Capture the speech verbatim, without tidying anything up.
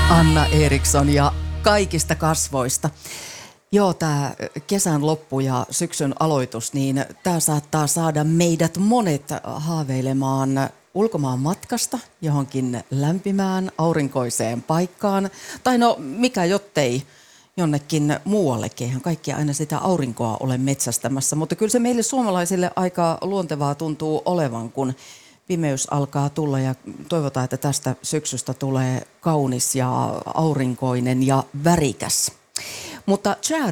Anna Eriksson ja kaikista kasvoista. Joo, tämä kesän loppu ja syksyn aloitus, niin tämä saattaa saada meidät monet haaveilemaan ulkomaan matkasta johonkin lämpimään aurinkoiseen paikkaan. Tai no mikä jottei jonnekin muuallekin. Eihän kaikki aina sitä aurinkoa ole metsästämässä, mutta kyllä se meille suomalaisille aika luontevaa tuntuu olevan, kun pimeys alkaa tulla ja toivotaan, että tästä syksystä tulee kaunis ja aurinkoinen ja värikäs. Mutta